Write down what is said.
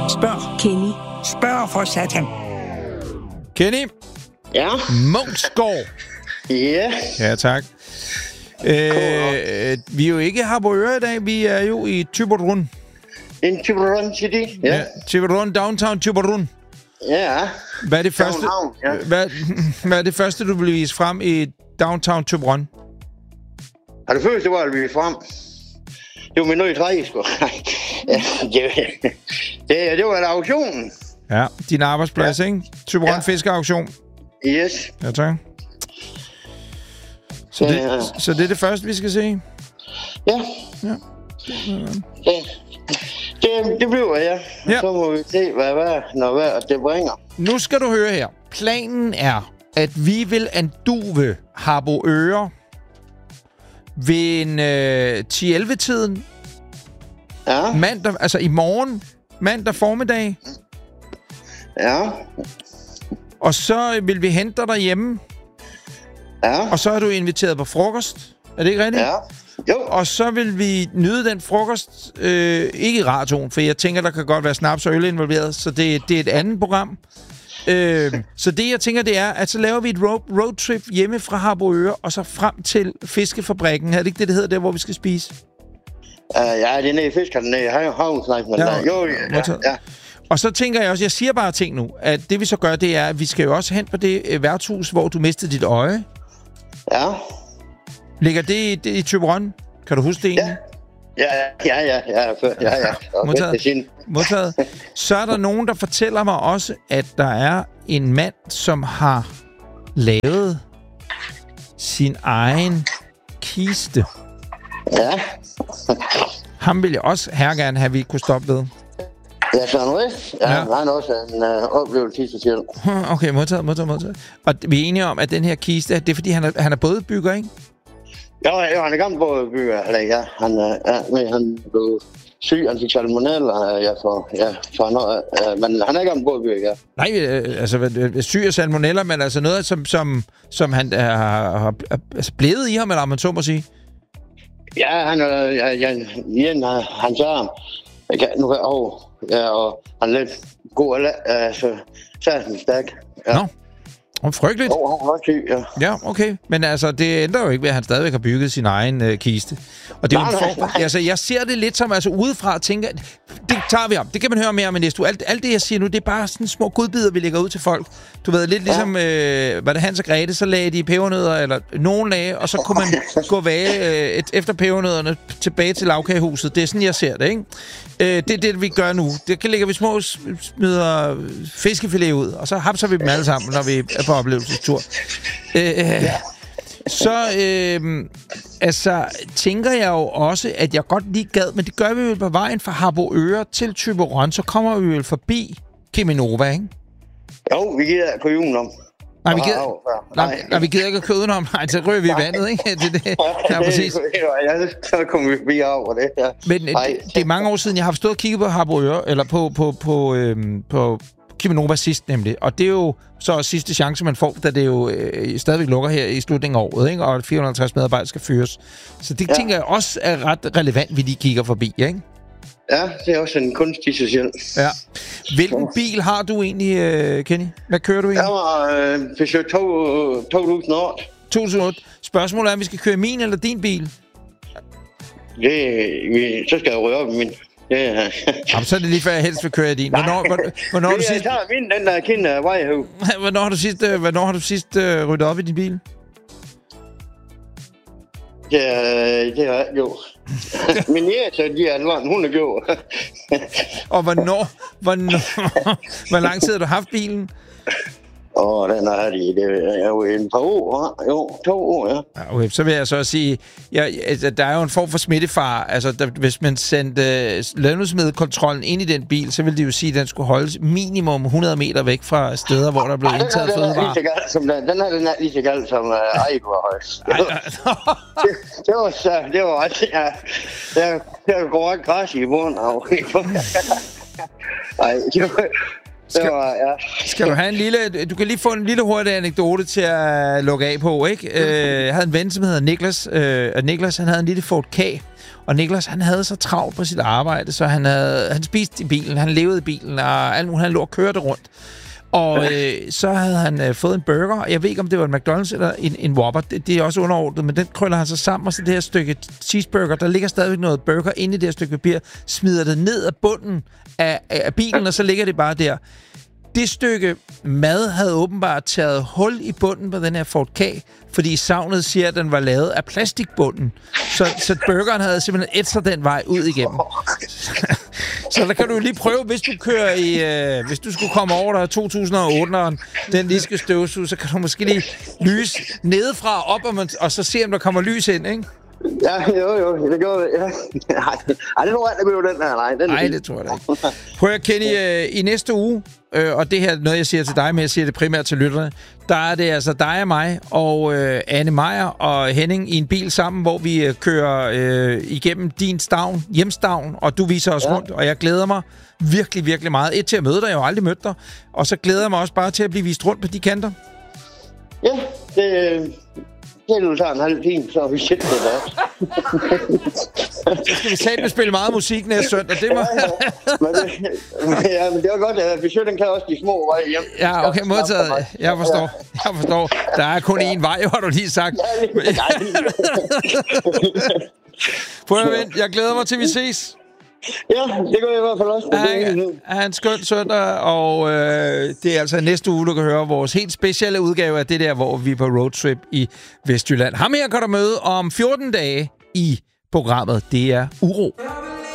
Spørg. Kenny. Spørg for satan. Kenny? Ja? Munksgaard. Ja. Ja, tak. Vi er jo ikke i Harboøre i dag, vi er jo i Thyborøn. En Thyborøn City? Ja. Thyborøn, downtown Thyborøn. Ja. Hvad er det første, hvad er det første, du vil vise frem i downtown Thyborøn? Har du følt, det var at vise frem? Det var med noget i træ, sgu. Det var en auktion. Ja, din arbejdsplads, ikke? Thyborøn Fiskeauktion. Yes. Ja, tak. Så det er det første, vi skal se? Ja. Det bliver jeg. Ja. Så må vi se, hvad det bringer. Nu skal du høre her. Planen er, at vi vil anduve Harboøre ved en 10-11-tiden. Ja. Mandag, altså i morgen. Mandag formiddag. Ja. Og så vil vi hente dig derhjemme. Ja. Og så er du inviteret på frokost. Er det ikke rigtigt? Ja. Jo. Og så vil vi nyde den frokost, ikke i radioen, for jeg tænker, der kan godt være snaps og øl involveret, så det er et andet program. Så det, jeg tænker, det er, at så laver vi et roadtrip hjemme fra Harboøre, og så frem til fiskefabrikken. Er det ikke det hedder, der hvor vi skal spise? Ja, det er nede i fiskerne, nede i havnsnækken. Ja. Og så tænker jeg også, jeg siger bare ting nu, at det vi så gør, det er, at vi skal jo også hen på det værtshus, hvor du mistede dit øje. Ja. Ligger det i Thyborøn? Kan du huske det egentlig? Ja. Modtaget. Så er der nogen, der fortæller mig også, at der er en mand, som har lavet sin egen kiste. Ja. Ham vil jeg også gerne have, vi kunne stoppe ved. Ja, Søren Rist. Ja, han har også en oplevelse i sig selv. Okay, modtaget. Og vi er enige om, at den her kiste, det er fordi, han er bådbygger, ikke? Ja, han er gammel bådbygger. Ja, han blev syg, han fik salmonella, men han er gammel bådbygger, ja. Nej, altså syg af salmonella, men altså noget, som han har blevet i ham, eller man så må sige? Ja, han sagde, og han er lidt god, så er han stærk. Ja. Nå. Frygteligt. Han var syg, ja. Ja, okay. Men altså, det ændrer jo ikke ved, at han stadigvæk har bygget sin egen kiste. Og det er jo en form. Altså, jeg ser det lidt som, altså udefra at tænke, det tager vi om. Det kan man høre mere om i næste uge. Alt det, jeg siger nu, det er bare sådan små godbidder, vi lægger ud til folk. Du ved, lidt ligesom, var det Hans og Grete, så lagde de pebernødder, eller nogen lagde, og så kunne man gå væge efter pebernødderne tilbage til lavkagehuset. Det er sådan, jeg ser det, ikke? Det er det, vi gør nu. Det kan lægge vi små smider fiskefilet ud, og så hapser vi dem alle sammen, når vi er på oplevelsestur. Så tænker jeg jo også, at jeg godt lige gad, men det gør vi jo på vejen fra Harboøre til Thyborøn, så kommer vi jo forbi Cheminova, ikke? Jo, vi gider på julen om. Nej, vi gider ikke at købe udenom. Nej, så rører vi i vandet, ikke? Det. Ja, præcis. Så kommer vi forbi over det, ja. Men det er mange år siden, jeg har stået og kigget på Harboøre, eller på Cheminova sidst nemlig. Og det er jo så også sidste chance, man får, da det jo stadigvæk lukker her i slutningen af året, ikke? Og 450 medarbejdere skal fyres. Så det tænker jeg også er ret relevant, vi lige kigger forbi, ikke? Ja, det er også en kunst i sig selv. Ja. Hvilken bil har du egentlig, Kenny? Hvad kører du i? Jeg var Peugeot 2008. 2008. Spørgsmålet er, om vi skal køre min eller din bil? Så skal jeg røre op i min. Jamen, så er det lige før, jeg helst vil køre i din. Hvornår har du sidst... Jeg tager min, den der kende vejhøv. Hvornår har du sidst ryddet op i din bil? Det har jeg gjort. Min jæger, de er langt, hun er gjort. Og hvor lang tid har du haft bilen? Den er jo en par år. Jo, 2 år, ja. Okay, så vil jeg så sige, der er jo en form for smittefar. Altså, hvis man sendte lønnedsmiddelkontrollen ind i den bil, så ville de jo sige, at den skulle holdes minimum 100 meter væk fra steder, hvor der blev indtaget fødevarer. Den er lige så galt som Ejberhøjs. Det var også, ja. Der går ikke græs i bunden af. Skal du have en lille... Du kan lige få en lille hurtig anekdote til at lukke af på, ikke? Jeg havde en ven, som hedder Niklas. Og Niklas, han havde en lille Ford K. Og Niklas, han havde så travlt på sit arbejde, så han spiste i bilen, han levede i bilen, og alt muligt, han lå og kørte rundt. Og så havde han fået en burger. Jeg ved ikke, om det var en McDonald's eller en Whopper. Det er også underordnet, men den krøller han så sammen. Og så det her stykke cheeseburger, der ligger stadigvæk noget burger inde i det her stykke papir, smider det ned af bunden af bilen, og så ligger det bare der. Det stykke mad havde åbenbart taget hul i bunden på den her Ford K, fordi savnet siger, at den var lavet af plastikbunden. Så burgeren havde simpelthen ætset den vej ud igennem. Så der kan du lige prøve, hvis du kører i... hvis du skulle komme over der 2008'eren, den lige skal støvsuge, så kan du måske lige lyse nedefra op, og så se, om der kommer lys ind, ikke? Ja, jo, det gjorde det, ja. Ej, det tror jeg, der går den her, nej. Det tror jeg da ikke. Prøv at Kenny, i næste uge, og det her er noget, jeg siger til dig, men jeg siger det primært til lytterne, der er det altså dig og mig, og Anne Meyer og Henning i en bil sammen, hvor vi kører igennem din hjemstavn, og du viser os rundt, og jeg glæder mig virkelig, virkelig meget. Til at møde dig, jeg har aldrig mødt dig, og så glæder jeg mig også bare til at blive vist rundt på de kanter. Ja, det nu tager en halv time, så har vi set det der. Så skal vi satme spille meget musik næste søndag. Det må... men det var godt, at budgetten kan også de små veje hjem. Ja, okay, modtaget. Jeg forstår. Der er kun én vej, har du lige sagt. Prøv at vente, jeg glæder mig til, vi ses. Ja, det går jeg i hvert fald også. Ha' en skøn søndag, og det er altså næste uge, du kan høre vores helt specielle udgave af det der, hvor vi er på roadtrip i Vestjylland. Ham her kan du møde om 14 dage i programmet. Det er Uro.